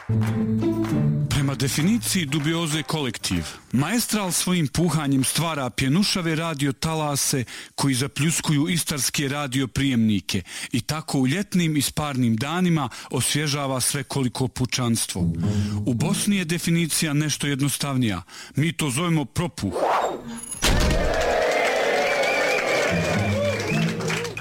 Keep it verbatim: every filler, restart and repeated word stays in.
Prema definiciji dubioze kolektiv, Maestral svojim puhanjem stvara pjenušave radio talase koji zapljuskuju istarske radio prijemnike i tako u ljetnim i sparnim danima osvježava svekoliko pučanstvo. U Bosni je definicija nešto jednostavnija. Mi to zovemo propuh.